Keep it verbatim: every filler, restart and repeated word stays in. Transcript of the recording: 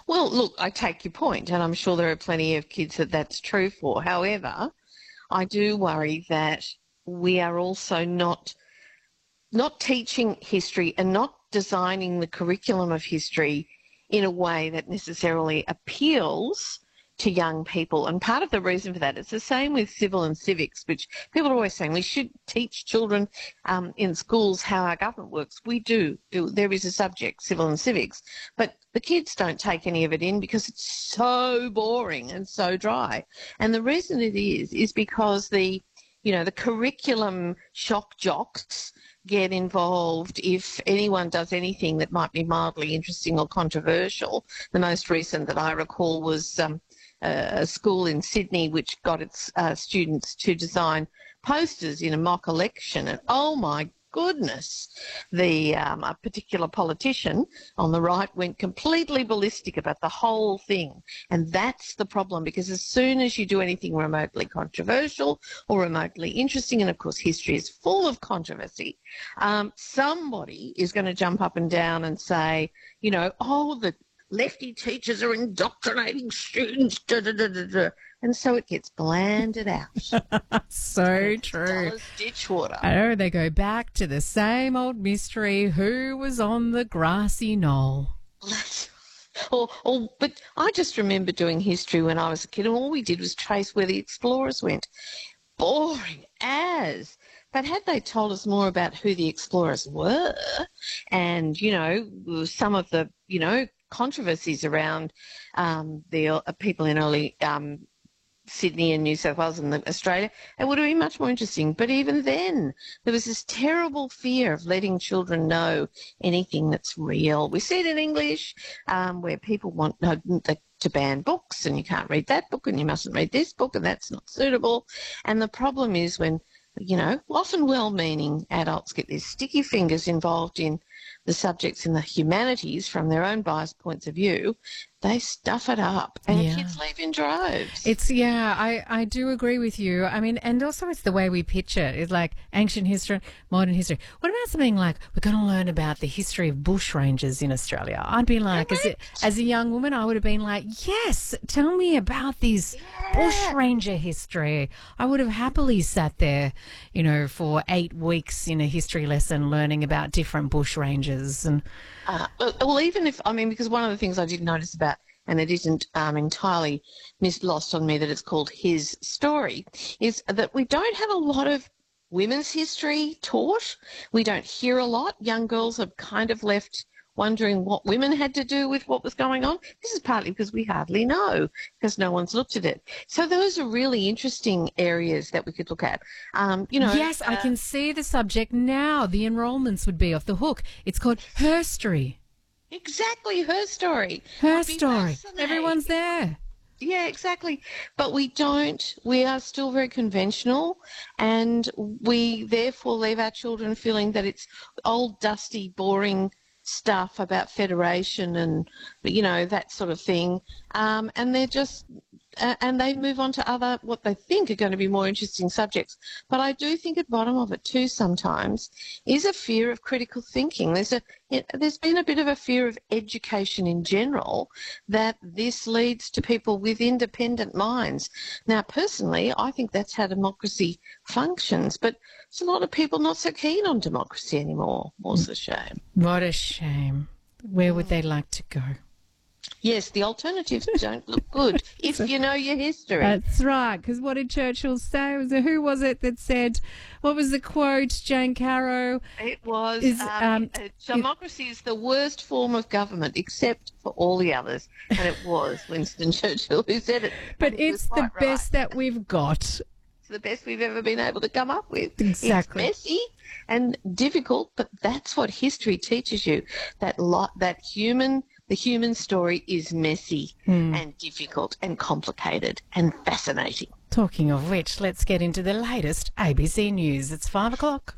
Well, look, I take your point, and I'm sure there are plenty of kids that that's true for. However, I do worry that we are also not not teaching history and not designing the curriculum of history in a way that necessarily appeals to young people. And part of the reason for that, it's the same with civil and civics, which people are always saying we should teach children um, in schools how our government works. We do. do. There is a subject, civil and civics, but the kids don't take any of it in because it's so boring and so dry. And the reason it is, is because the, you know, the curriculum shock jocks get involved if anyone does anything that might be mildly interesting or controversial. The most recent that I recall was um, a school in Sydney which got its uh, students to design posters in a mock election. And oh my goodness, the um, a particular politician on the right went completely ballistic about the whole thing. And that's the problem, because as soon as you do anything remotely controversial or remotely interesting, and of course history is full of controversy, um, somebody is going to jump up and down and say, you know, oh, the lefty teachers are indoctrinating students, da, da, da, da, da. And so it gets blanded out. So true. Ditch water. I know, they go back to the same old mystery, who was on the grassy knoll. or, or, but I just remember doing history when I was a kid, and all we did was trace where the explorers went. Boring as. But had they told us more about who the explorers were and, you know, some of the, you know, controversies around um, the uh, people in early um, Sydney and New South Wales and the, Australia, it would have been much more interesting. But even then, there was this terrible fear of letting children know anything that's real. We see it in English, um, where people want uh, to ban books, and you can't read that book, and you mustn't read this book, and that's not suitable. And the problem is when, you know, often well-meaning adults get their sticky fingers involved in the subjects in the humanities from their own biased points of view, they stuff it up and Yeah. kids leave in droves. It's, yeah, I, I do agree with you. I mean, and also it's the way we pitch it. It's like ancient history, modern history. What about something like, we're going to learn about the history of bushrangers in Australia? I'd be like, as a, as a young woman, I would have been like, yes, tell me about these bushranger history. I would have happily sat there, you know, for eight weeks in a history lesson learning about different bushrangers. And Uh, well, even if, I mean, because one of the things I did notice about, and it isn't um, entirely missed lost on me that it's called His Story, is that we don't have a lot of women's history taught. We don't hear a lot. Young girls are kind of left wondering what women had to do with what was going on. This is partly because we hardly know, because no one's looked at it. So those are really interesting areas that we could look at. Um, you know, yes, I uh, can see the subject now. The enrolments would be off the hook. It's called Herstory. Exactly, her story. Her Would be story. fascinating. Everyone's there. Yeah, exactly. But we don't, we are still very conventional, and we therefore leave our children feeling that it's old, dusty, boring stuff about federation and, you know, that sort of thing. Um, and they're just, uh, and they move on to other, what they think are going to be more interesting subjects. But I do think at bottom of it too sometimes is a fear of critical thinking. There's a, it, there's been a bit of a fear of education in general, that this leads to people with independent minds. Now, personally, I think that's how democracy functions, but there's a lot of people not so keen on democracy anymore. What's the shame? What a shame. Where would they like to go? Yes, the alternatives don't look good if you know your history. That's right, because what did Churchill say? Was it, who was it that said, what was the quote, Jane Caro? It was, Is, um, um, uh, democracy is the worst form of government except for all the others. And it was Winston Churchill who said it. But And he it's was the quite best right. that we've got. It's the best we've ever been able to come up with. Exactly. It's messy and difficult, but that's what history teaches you. That lot, that human, the human story is messy Hmm. and difficult and complicated and fascinating. Talking of which, let's get into the latest A B C News. It's five o'clock.